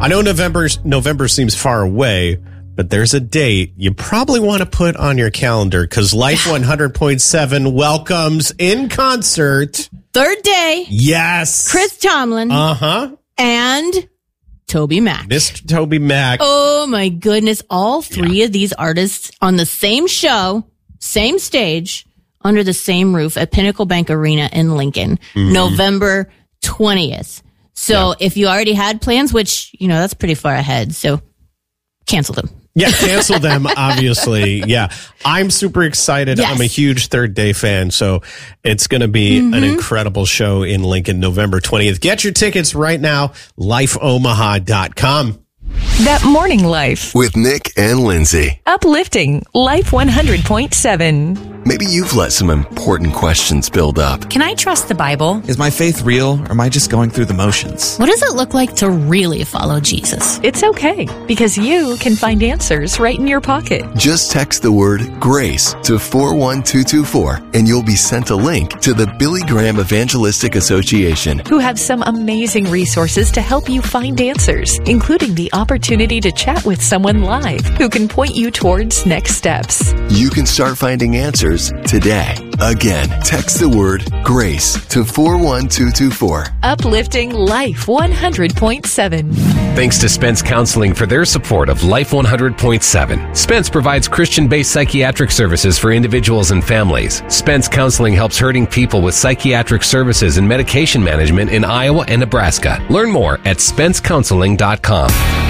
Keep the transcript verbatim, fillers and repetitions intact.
I know November's, November seems far away, but there's a date you probably want to put on your calendar because Life one hundred point seven welcomes in concert. Third day. Yes. Chris Tomlin. Uh-huh. And Toby Mac. Mister Toby Mac. Oh, my goodness. All three Yeah. of these artists on the same show, same stage, under the same roof at Pinnacle Bank Arena in Lincoln, mm-hmm. November twentieth. So yeah. if you already had plans, which, you know, that's pretty far ahead, so cancel them. Yeah, cancel them, obviously. Yeah, I'm super excited. Yes. I'm a huge Third Day fan, so it's going to be mm-hmm. an incredible show in Lincoln, November twentieth. Get your tickets right now, life omaha dot com. That Morning Life with Nick and Lindsay. Uplifting Life one hundred point seven. Maybe you've let some important questions build up. Can I trust the Bible? Is my faith real, or am I just going through the motions? What does it look like to really follow Jesus? It's okay, because you can find answers right in your pocket. Just text the word GRACE to four one two two four, and you'll be sent a link to the Billy Graham Evangelistic Association, who have some amazing resources to help you find answers, including the opportunity to chat with someone live who can point you towards next steps. You can start finding answers today. Again, text the word GRACE to four one two two four. Uplifting Life one hundred point seven. Thanks to Spence Counseling for their support of Life one hundred point seven. Spence provides Christian-based psychiatric services for individuals and families. Spence Counseling helps hurting people with psychiatric services and medication management in Iowa and Nebraska. Learn more at spence counseling dot com.